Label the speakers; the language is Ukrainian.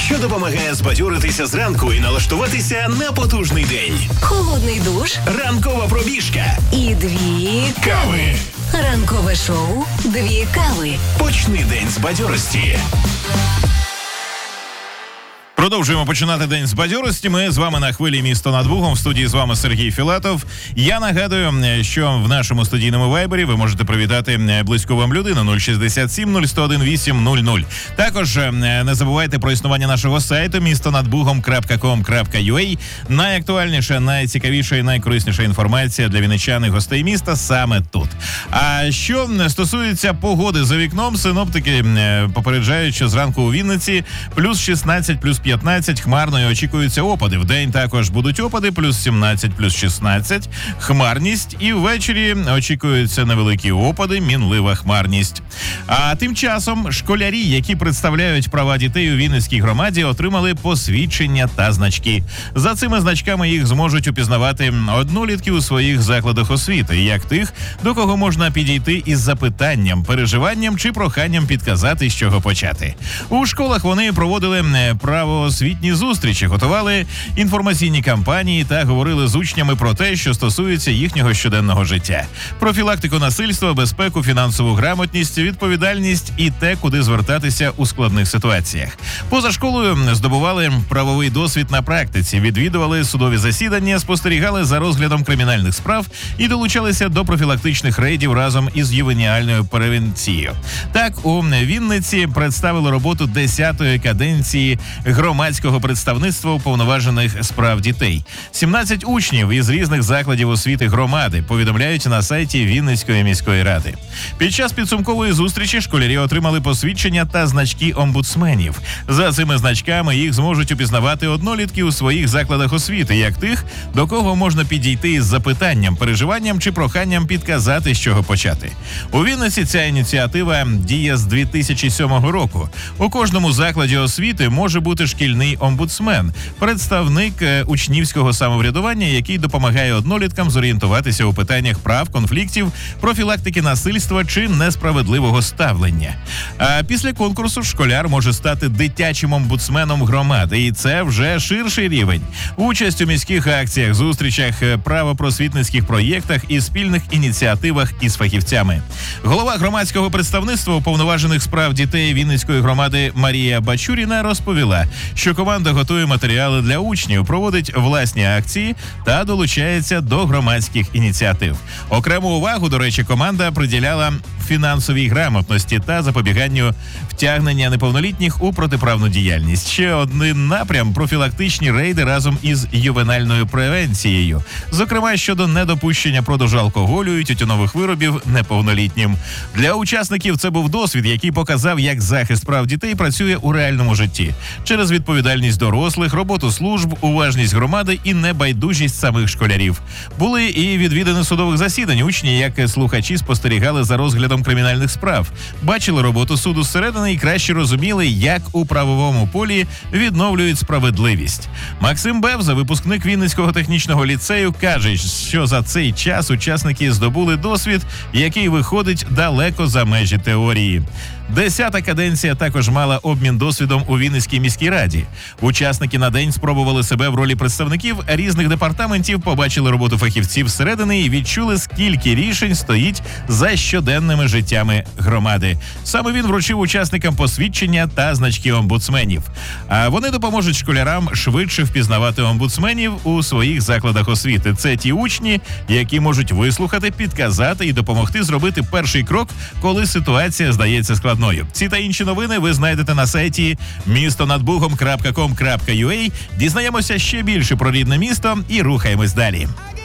Speaker 1: що допомагає збадьоритися зранку і налаштуватися на потужний день.
Speaker 2: Холодний душ,
Speaker 1: Ранкова пробіжка
Speaker 2: і 2
Speaker 1: кави.
Speaker 2: Ранкове шоу «2 кави».
Speaker 1: Почни день з бадьорості.
Speaker 3: Продовжуємо починати день з бадьорості. Ми з вами на хвилі «Місто над Бугом». В студії з вами Сергій Філатов. Я нагадую, що в нашому студійному вайбері ви можете привітати близьку вам людину 067 001 800. Також не забувайте про існування нашого сайту mistonadbugom.com.ua. Найактуальніша, найцікавіша і найкорисніша інформація для вінничан і гостей міста саме тут. А що стосується погоди за вікном, синоптики попереджають, що зранку у Вінниці плюс 16, плюс 15, хмарно і очікуються опади. Вдень також будуть опади, плюс 17, плюс 16, хмарність. І ввечері очікуються невеликі опади, мінлива хмарність. А тим часом школярі, які представляють права дітей у Вінницькій громаді, отримали посвідчення та значки. За цими значками їх зможуть упізнавати однолітки у своїх закладах освіти, як тих, до кого можна підійти із запитанням, переживанням чи проханням підказати, з чого почати. У школах вони проводили правоосвітні зустрічі, готували інформаційні кампанії та говорили з учнями про те, що стосується їхнього щоденного життя. Профілактику насильства, безпеку, фінансову грамотність, відповідальність і те, куди звертатися у складних ситуаціях. Поза школою здобували правовий досвід на практиці, відвідували судові засідання, спостерігали за розглядом кримінальних справ і долучалися до профілактичних рейдів разом із ювеніальною превенцією. Так, у Вінниці представили роботу 10-ї каденції громадського представництва уповноважених з прав дітей. 17 учнів із різних закладів освіти громади, повідомляють на сайті Вінницької міської ради. Під час підсумкової зустрічі школярі отримали посвідчення та значки омбудсменів. За цими значками їх зможуть упізнавати однолітки у своїх закладах освіти, як тих, до кого можна підійти із запитанням, переживанням чи проханням підказати, з чого почати. У Вінниці ця ініціатива діє з 2007 року. У кожному закладі освіти може бути шкільний омбудсмен, представник учнівського самоврядування, який допомагає одноліткам зорієнтуватися у питаннях прав, конфліктів, профілактики насильства чи несправедливого ставлення. А після конкурсу школяр може стати дитячим омбудсменом громади, і це вже ширший рівень. Участь у міських акціях, зустрічах, правопросвітницьких проєктах і спільних ініціативах із фахівцями. Голова громадського представництва уповноважених з прав дітей Вінницької громади Марія Бачуріна розповіла, що команда готує матеріали для учнів, проводить власні акції та долучається до громадських ініціатив. Окрему увагу, до речі, команда приділяла фінансовій грамотності та запобіганню втягнення неповнолітніх у протиправну діяльність. Ще один напрям – профілактичні рейди разом із ювенальною превенцією, зокрема щодо недопущення продажу алкоголю і тютюнових виробів неповнолітнім. Для учасників це був досвід, який показав, як захист прав дітей працює у реальному житті. Через відповідальність дорослих, роботу служб, уважність громади і небайдужість самих школярів. Були і відвідини судових засідань. Учні, як слухачі, спостерігали за розглядом кримінальних справ, бачили роботу суду зсередини і краще розуміли, як у правовому полі відновлюють справедливість. Максим Бевза, випускник Вінницького технічного ліцею, каже, що за цей час учасники здобули досвід, який виходить далеко за межі теорії. 10-та каденція також мала обмін досвідом у Вінницькій міській раді. Учасники на день спробували себе в ролі представників різних департаментів, побачили роботу фахівців зсередини і відчули, скільки рішень стоїть за щоденними життями громади. Саме він вручив учасникам посвідчення та значки омбудсменів. А вони допоможуть школярам швидше впізнавати омбудсменів у своїх закладах освіти. Це ті учні, які можуть вислухати, підказати і допомогти зробити перший крок, коли ситуація здається складною. Ці та інші новини ви знайдете на сайті mistonadbugom.com.ua. Дізнаємося ще більше про рідне місто і рухаємось далі.